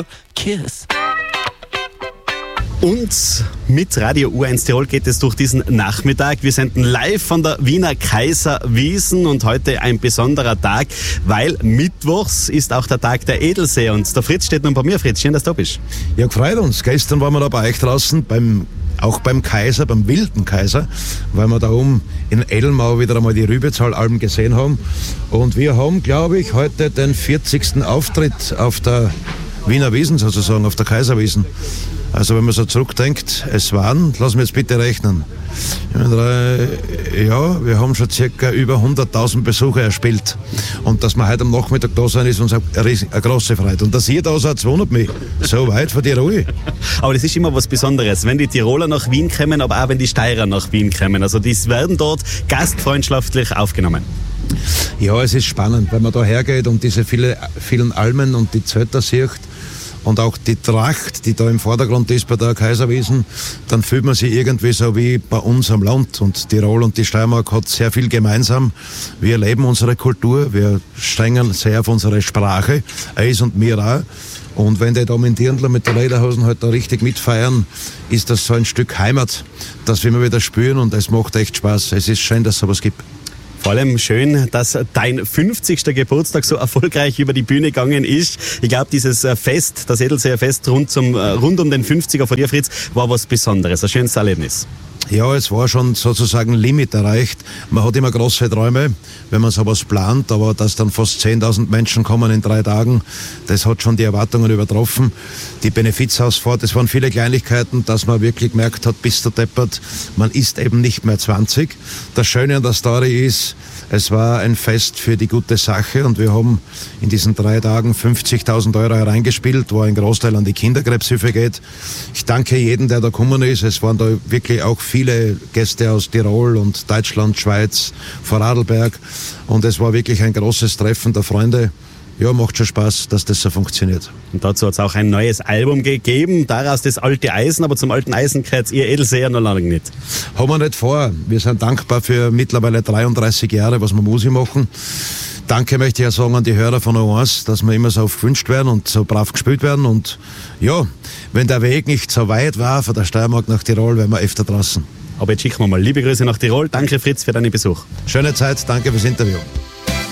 Tirol, Kiss. Und mit Radio U1 Tirol geht es durch diesen Nachmittag. Wir senden live von der Wiener Kaiserwiesen und heute ein besonderer Tag, weil mittwochs ist auch der Tag der Edelseher. Und der Fritz steht nun bei mir. Fritz, schön, dass du da bist. Ja, gefreut uns. Gestern waren wir da bei euch draußen, auch beim Kaiser, beim wilden Kaiser, weil wir da oben in Elmau wieder einmal die Rübezahl-Alben gesehen haben. Und wir haben, glaube ich, heute den 40. Auftritt auf der Wiener Wiesn sozusagen, auf der Kaiserwiesn. Also wenn man so zurückdenkt, es waren, lass mich jetzt bitte rechnen, ja, wir haben schon circa über 100.000 Besucher erspielt. Und dass wir heute am Nachmittag da sind, ist uns eine große Freude. Und dass ihr da seid, wundert mich. So weit von Tirol. Aber das ist immer was Besonderes, wenn die Tiroler nach Wien kommen, aber auch wenn die Steirer nach Wien kommen. Also die werden dort gastfreundschaftlich aufgenommen. Ja, es ist spannend, wenn man da hergeht und diese vielen Almen und die Zelter sieht. Und auch die Tracht, die da im Vordergrund ist bei der Kaiserwiesn, dann fühlt man sich irgendwie so wie bei uns am Land. Und Tirol und die Steiermark hat sehr viel gemeinsam. Wir leben unsere Kultur, wir strengen sehr auf unsere Sprache, Eis und mir auch. Und wenn die da mit Dirndl mit der Lederhosen halt da richtig mitfeiern, ist das so ein Stück Heimat, das wir immer wieder spüren und es macht echt Spaß. Es ist schön, dass es sowas gibt. Vor allem schön, dass dein 50. Geburtstag so erfolgreich über die Bühne gegangen ist. Ich glaube, dieses Fest, das Edelseher Fest rund um den 50er von dir, Fritz, war was Besonderes, ein schönes Erlebnis. Ja, es war schon sozusagen Limit erreicht. Man hat immer große Träume, wenn man sowas plant, aber dass dann fast 10.000 Menschen kommen in 3 Tagen, das hat schon die Erwartungen übertroffen. Die Benefizhausfahrt, es waren viele Kleinigkeiten, dass man wirklich gemerkt hat, bis der Deppert, man ist eben nicht mehr 20. Das Schöne an der Story ist, es war ein Fest für die gute Sache und wir haben in diesen 3 Tagen 50.000 Euro hereingespielt, wo ein Großteil an die Kinderkrebshilfe geht. Ich danke jedem, der da gekommen ist. Es waren da wirklich auch viele Gäste aus Tirol und Deutschland, Schweiz, Vorarlberg und es war wirklich ein großes Treffen der Freunde. Ja, macht schon Spaß, dass das so funktioniert. Und dazu hat es auch ein neues Album gegeben, daraus das alte Eisen, aber zum alten Eisen gehört ihr Edelseher noch lange nicht. Haben wir nicht vor. Wir sind dankbar für mittlerweile 33 Jahre, was wir Musik machen. Danke möchte ich ja sagen an die Hörer von O1, dass wir immer so oft gewünscht werden und so brav gespielt werden. Und ja, wenn der Weg nicht so weit war von der Steiermark nach Tirol, wären wir öfter draußen. Aber jetzt schicken wir mal liebe Grüße nach Tirol. Danke Fritz für deinen Besuch. Schöne Zeit, danke fürs Interview.